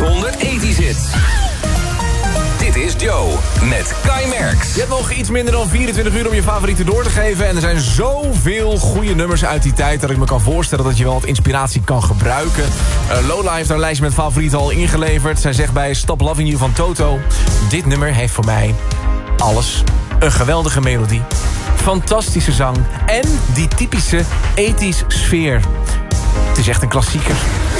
500 80s hits. Dit is Joe met Kai Merks. Je hebt nog iets minder dan 24 uur om je favorieten door te geven. En er zijn zoveel goede nummers uit die tijd... dat ik me kan voorstellen dat je wel wat inspiratie kan gebruiken. Lola heeft haar lijstje met favorieten al ingeleverd. Zij zegt bij Stop Loving You van Toto... dit nummer heeft voor mij alles. Een geweldige melodie. Fantastische zang. En die typische 80s sfeer. Het is echt een klassieker.